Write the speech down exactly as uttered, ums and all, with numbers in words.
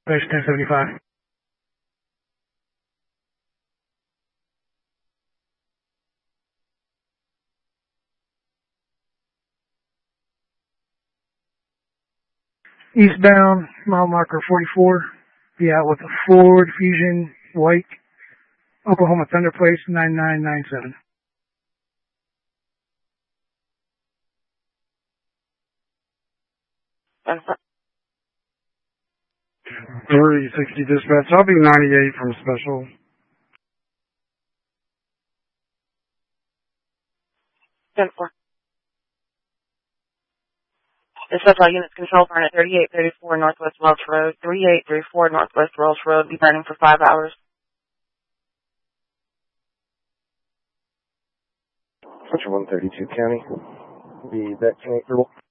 Base ten seventy-five. Eastbound, mile marker forty-four. Be out with a Ford Fusion White, Oklahoma Thunder Place nine nine nine seven. three sixty dispatch. I'll be ninety-eight from special. ten four. Dispatch all units control burn at thirty-eight thirty-four Northwest Welch Road. thirty-eight thirty-four Northwest Welch Road. Be burning for five hours. Switch one thirty-two County. Be back to April.